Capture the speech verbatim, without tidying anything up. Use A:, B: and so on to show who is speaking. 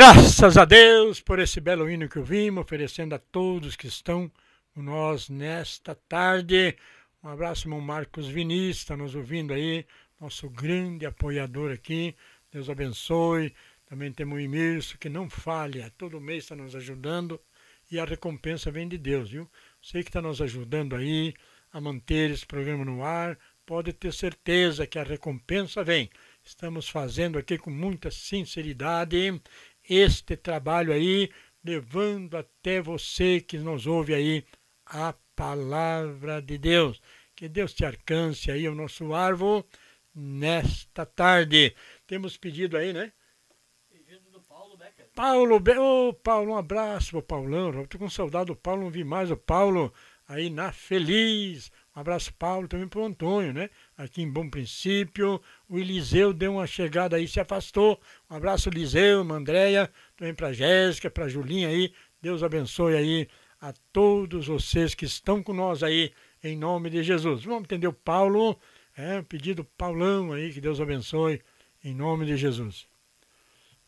A: Graças a Deus por esse belo hino que ouvimos, oferecendo a todos que estão com nós nesta tarde. Um abraço, irmão Marcos Vinícius, está nos ouvindo aí, nosso grande apoiador aqui. Deus abençoe. Também temos o Emerson, que não falha, todo mês está nos ajudando e a recompensa vem de Deus, viu? Você que está nos ajudando aí a manter esse programa no ar, pode ter certeza que a recompensa vem. Estamos fazendo aqui com muita sinceridade este trabalho aí, levando até você que nos ouve aí a palavra de Deus. Que Deus te alcance aí o nosso árvore nesta tarde. Temos pedido aí, né?
B: Pedido do Paulo Becker.
A: Paulo, Be... Ô, Paulo, um abraço pro Paulão. Estou com saudade do Paulo, não vi mais o Paulo aí na Feliz. Um abraço, Paulo, também pro Antônio, né? Aqui em Bom Princípio. O Eliseu deu uma chegada aí, se afastou. Um abraço, Eliseu, Andréia, também pra Jéssica, pra Julinha aí. Deus abençoe aí a todos vocês que estão com nós aí, em nome de Jesus. Vamos entender o Paulo, é, pedido Paulão aí, que Deus abençoe, em nome de Jesus.